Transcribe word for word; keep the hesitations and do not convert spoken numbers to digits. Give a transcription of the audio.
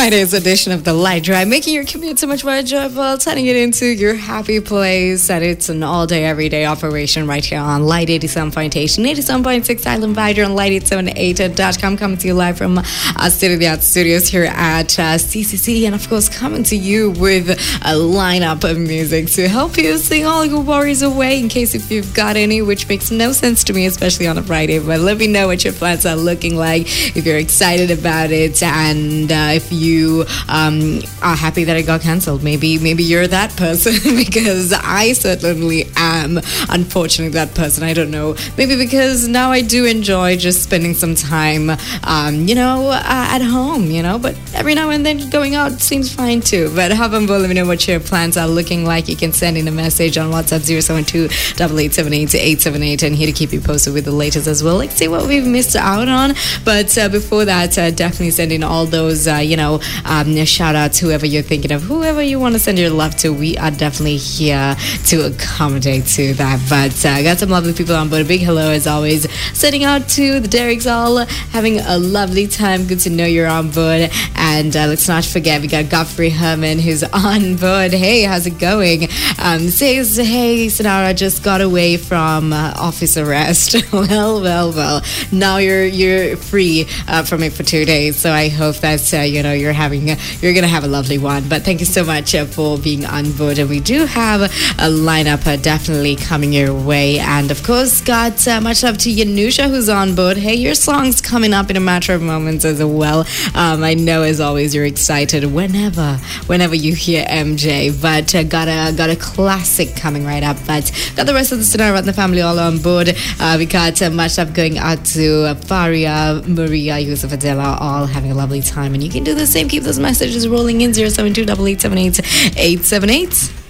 Friday's edition of The Light Drive, making your commute so much more enjoyable, turning it into your happy place. And it's an all-day, everyday operation right here on Light eighty-seven point eight and eighty-seven point six Island Vider on light eight seven eight dot com, coming to you live from our state-of-the-art studios here at uh, C C C. And, of course, coming to you with a lineup of music to help you sing all your worries away, in case if you've got any, which makes no sense to me, especially on a Friday. But let me know what your plans are looking like, if you're excited about it, and uh, if you um, are happy that it got cancelled. Maybe maybe you're that person, because I certainly am, unfortunately, that person. I don't know. Maybe because now I do enjoy just spending some time, um, you know, uh, at home, you know, but every now and then going out seems fine too. But have on board, let me know what your plans are looking like. You can send in a message on WhatsApp zero seven two eight eight seven eight eight seven eight, and here to keep you posted with the latest as well. Let's see what we've missed out on. But uh, before that, uh, definitely send in all those, uh, you know, um, shout outs, whoever you're thinking of, whoever you want to send your love to. We are definitely here to accommodate to that. But I uh, got some lovely people on board. A big hello as always, sending out to the Derricks, all having a lovely time. Good to know you're on board. And uh, let's not forget, we got Godfrey Herman, who's on board. Hey, how's it going? Um, says, hey, Sonara, just got away from uh, office arrest. well, well, well. Now you're you're free uh, from it for two days. So I hope that uh, you know you're having a, you're gonna have a lovely one. But thank you so much uh, for being on board. And we do have a lineup uh, definitely coming your way. And of course, got uh, much love to Yanusha, who's on board. Hey, your song's coming up in a matter of moments as well. Um, I know, as always, you're excited whenever whenever you hear M J. But uh, got a got a classic coming right up. But got the rest of the Sonara and the family all on board. Uh, we got uh, much love going out to uh, Faria, Maria, Yusuf, Adela, all having a lovely time. And you can do the same. Keep those messages rolling in zero seven two eight eight seven eight eight seven eight.